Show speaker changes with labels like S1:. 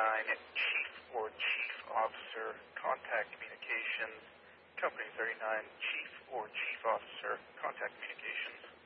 S1: Chief or Chief Officer, Contact Communications. Company 39, Chief or Chief Officer, Contact Communications.